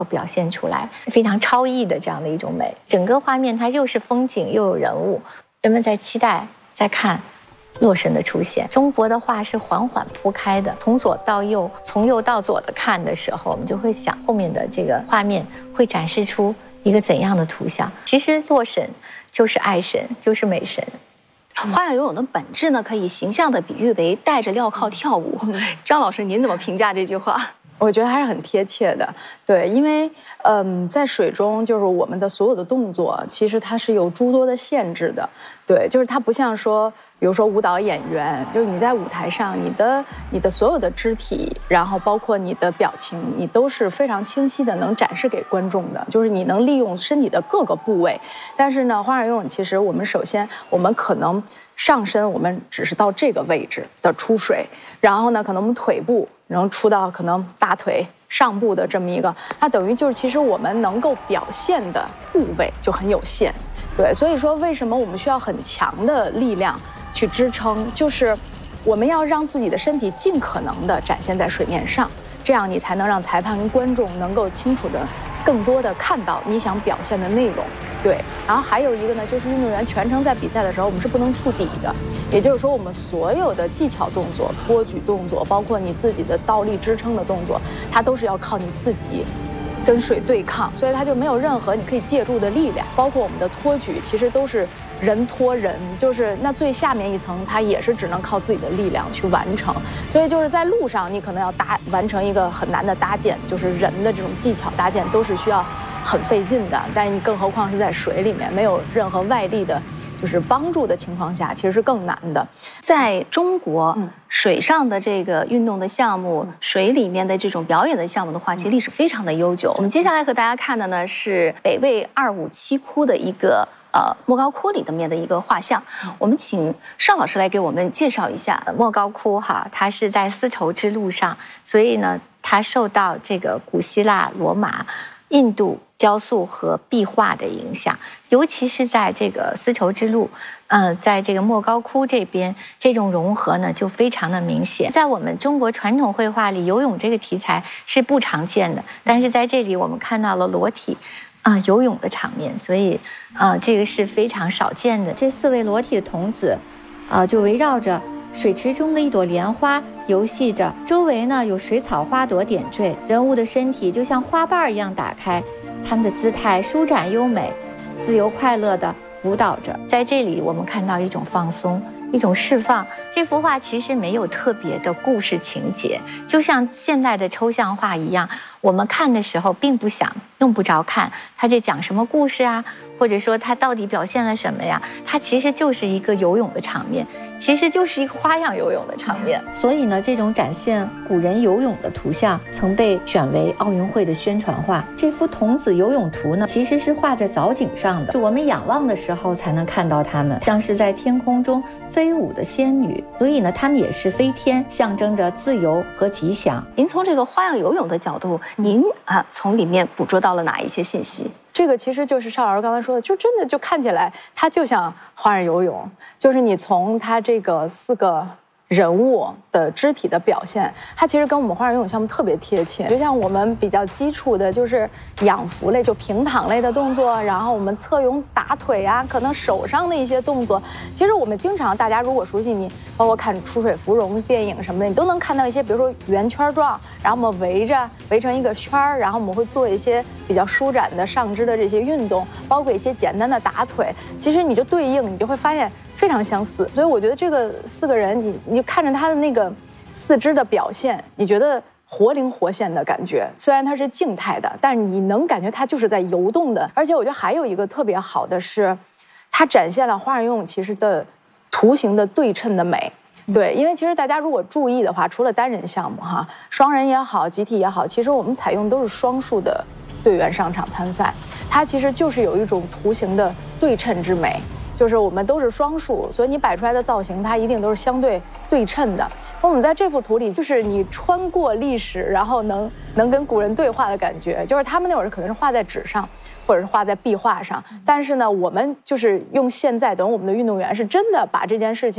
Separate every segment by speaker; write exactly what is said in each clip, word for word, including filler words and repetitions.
Speaker 1: 表现出来非常超逸的这样的一种美。整个画面它又是风景又有人物，人们在期待在看洛神的出现。中国的画是缓缓铺开的，从左到右，从右到左的看的时候，我们就会想后面的这个画面会展示出一个怎样的图像。其实洛神就是爱神，就是美神。
Speaker 2: 花样游泳的本质呢，可以形象地比喻为戴着镣铐跳舞。张老师，您怎么评价这句话？
Speaker 3: 我觉得还是很贴切的，对，因为嗯，在水中就是我们的所有的动作，其实它是有诸多的限制的，对，就是它不像说，比如说舞蹈演员，就是你在舞台上，你的你的所有的肢体，然后包括你的表情，你都是非常清晰的能展示给观众的，就是你能利用身体的各个部位。但是呢，花样游泳其实我们首先我们可能上身我们只是到这个位置的出水，然后呢，可能我们腿部能出到可能大腿上部的这么一个，那等于就是其实我们能够表现的部位就很有限，对，所以说为什么我们需要很强的力量去支撑，就是我们要让自己的身体尽可能的展现在水面上，这样你才能让裁判跟观众能够清楚的更多的看到你想表现的内容。对，然后还有一个呢，就是运动员全程在比赛的时候，我们是不能触底的，也就是说，我们所有的技巧动作、托举动作，包括你自己的倒立支撑的动作，它都是要靠你自己跟水对抗，所以它就没有任何你可以借助的力量。包括我们的托举，其实都是人托人，就是那最下面一层，它也是只能靠自己的力量去完成。所以就是在路上，你可能要搭完成一个很难的搭建，就是人的这种技巧搭建都是需要很费劲的，但是你更何况是在水里面，没有任何外力的就是帮助的情况下，其实是更难的。
Speaker 2: 在中国，
Speaker 3: 嗯、
Speaker 2: 水上的这个运动的项目，嗯、水里面的这种表演的项目的话，其实历史非常的悠久。嗯、我们接下来和大家看的呢是北魏二五七窟的一个呃莫高窟里面的一个画像。嗯、我们请邵老师来给我们介绍一下
Speaker 1: 莫高窟哈，它是在丝绸之路上，所以呢，它受到这个古希腊、罗马、印度雕塑和壁画的影响，尤其是在这个丝绸之路，呃，在这个莫高窟这边，这种融合呢就非常的明显。在我们中国传统绘画里，游泳这个题材是不常见的，但是在这里我们看到了裸体啊、呃、游泳的场面，所以呃这个是非常少见的。
Speaker 4: 这四位裸体的童子，呃，就围绕着水池中的一朵莲花游戏着，周围呢有水草花朵点缀，人物的身体就像花瓣一样打开，他们的姿态舒展优美，自由快乐地舞蹈着。
Speaker 1: 在这里我们看到一种放松，一种释放。这幅画其实没有特别的故事情节，就像现代的抽象画一样，我们看的时候并不想用不着看它这讲什么故事啊，或者说它到底表现了什么呀，它其实就是一个游泳的场面，其实就是一个花样游泳的场面。
Speaker 4: 所以呢，这种展现古人游泳的图像曾被选为奥运会的宣传画。这幅童子游泳图呢，其实是画在藻井上的，是我们仰望的时候才能看到它们，像是在天空中飞舞的仙女，所以呢，它们也是飞天，象征着自由和吉祥。
Speaker 2: 您从这个花样游泳的角度，您啊从里面捕捉到了哪一些信息？
Speaker 3: 这个其实就是邵老师刚才说的，就真的就看起来它就像花样游泳，就是你从它这个四个人物的肢体的表现，它其实跟我们花样游泳项目特别贴切。就像我们比较基础的就是仰浮类，就平躺类的动作，然后我们侧泳打腿啊，可能手上的一些动作，其实我们经常大家如果熟悉你，包括看出水芙蓉电影什么的，你都能看到一些，比如说圆圈状，然后我们围着围成一个圈儿，然后我们会做一些比较舒展的上肢的这些运动，包括一些简单的打腿，其实你就对应，你就会发现非常相似。所以我觉得这个四个人，你你看着他的那个四肢的表现，你觉得活灵活现的感觉。虽然它是静态的，但是你能感觉它就是在游动的。而且我觉得还有一个特别好的是，它展现了花样游泳其实的图形的对称的美。对，因为其实大家如果注意的话，除了单人项目哈，双人也好，集体也好，其实我们采用都是双数的队员上场参赛，它其实就是有一种图形的对称之美。就是我们都是双数，所以你摆出来的造型它一定都是相对对称的。我们在这幅图里，就是你穿过历史，然后能能跟古人对话的感觉。就是他们那会儿可能是画在纸上，或者是画在壁画上，但是呢，我们就是用现在等我们的运动员是真的把这件事情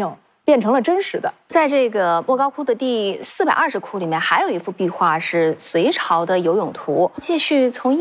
Speaker 3: 变成了真实的。
Speaker 2: 在这个莫高窟的第四百二十窟里面，还有一幅壁画是隋朝的游泳图，继续从